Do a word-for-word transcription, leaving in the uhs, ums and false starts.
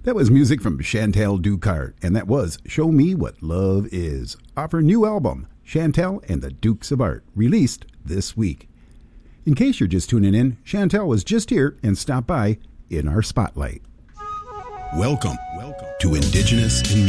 That was music from Chantel Dukart, and that was Show Me What Love Is, off her new album, Chantel and the Dukes of Art, released this week. In case you're just tuning in, Chantel was just here and stopped by in our spotlight. Welcome, welcome to Indigenous in